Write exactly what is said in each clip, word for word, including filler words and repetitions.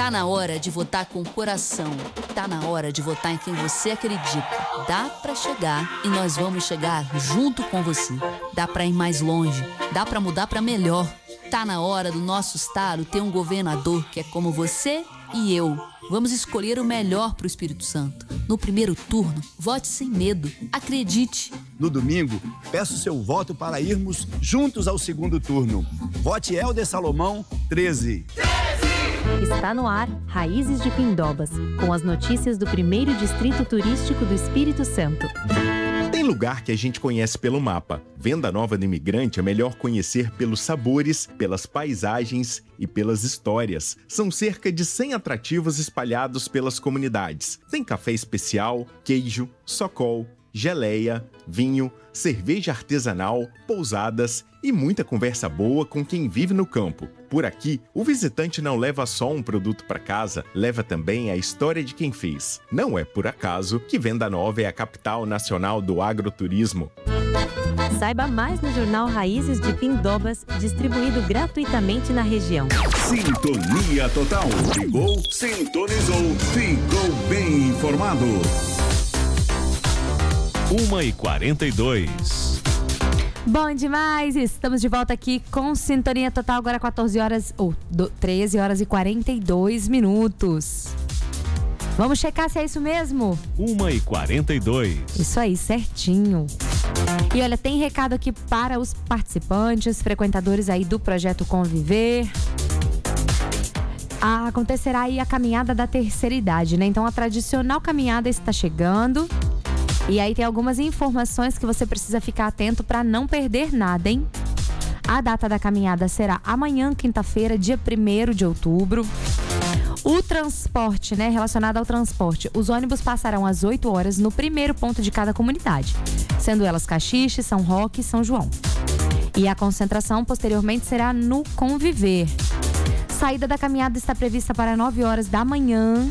Tá na hora de votar com o coração. Tá na hora de votar em quem você acredita. Dá pra chegar e nós vamos chegar junto com você. Dá pra ir mais longe. Dá pra mudar pra melhor. Tá na hora do nosso estado ter um governador que é como você e eu. Vamos escolher o melhor pro Espírito Santo. No primeiro turno, vote sem medo. Acredite. No domingo, peço seu voto para irmos juntos ao segundo turno. Vote Helder Salomão, treze. Está no ar Raízes de Pindobas, com as notícias do primeiro Distrito Turístico do Espírito Santo. Tem lugar que a gente conhece pelo mapa. Venda Nova do Imigrante é melhor conhecer pelos sabores, pelas paisagens e pelas histórias. São cerca de cem atrativos espalhados pelas comunidades. Tem café especial, queijo, socol, geleia, vinho, cerveja artesanal, pousadas e muita conversa boa com quem vive no campo. Por aqui, o visitante não leva só um produto para casa, leva também a história de quem fez. Não é por acaso que Venda Nova é a capital nacional do agroturismo. Saiba mais no jornal Raízes de Pindobas, distribuído gratuitamente na região. Sintonia Total. Ligou, sintonizou, ficou bem informado. uma e quarenta e dois. Bom demais! Estamos de volta aqui com Sintonia Total, agora quatorze horas, ou do, treze horas e quarenta e dois minutos. Vamos checar se é isso mesmo? uma e quarenta e dois. Isso aí, certinho. E olha, tem recado aqui para os participantes, frequentadores aí do Projeto Conviver. Ah, acontecerá aí a caminhada da terceira idade, né? Então a tradicional caminhada está chegando. E aí tem algumas informações que você precisa ficar atento para não perder nada, hein? A data da caminhada será amanhã, quinta-feira, dia primeiro de outubro. O transporte, né, relacionado ao transporte, os ônibus passarão às oito horas no primeiro ponto de cada comunidade, sendo elas Caxixe, São Roque e São João. E a concentração posteriormente será no Conviver. Saída da caminhada está prevista para nove horas da manhã.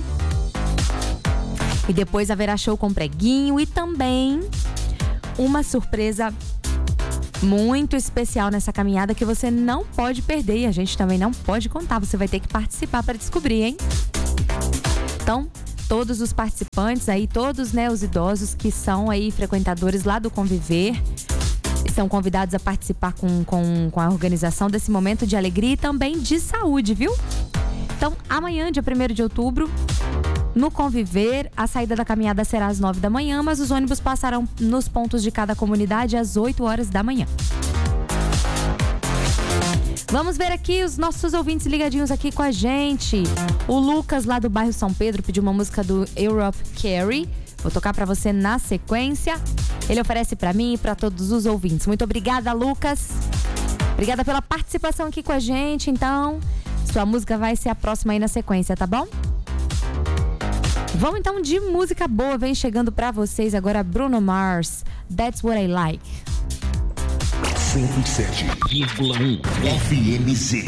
E depois haverá show com preguinho e também uma surpresa muito especial nessa caminhada que você não pode perder e a gente também não pode contar. Você vai ter que participar para descobrir, hein? Então, todos os participantes aí, todos, né, os idosos que são aí frequentadores lá do Conviver, são convidados a participar com, com, com a organização desse momento de alegria e também de saúde, viu? Então, amanhã, dia primeiro de outubro, no Conviver, a saída da caminhada será às nove da manhã, mas os ônibus passarão nos pontos de cada comunidade às oito horas da manhã. Vamos ver aqui os nossos ouvintes ligadinhos aqui com a gente. O Lucas, lá do bairro São Pedro, pediu uma música do Europe Carry. Vou tocar pra você na sequência. Ele oferece pra mim e pra todos os ouvintes. Muito obrigada, Lucas. Obrigada pela participação aqui com a gente. Então, sua música vai ser a próxima aí na sequência, tá bom? Vamos então de música boa, vem chegando pra vocês agora Bruno Mars, That's What I Like. cento e sete vírgula um F M Z.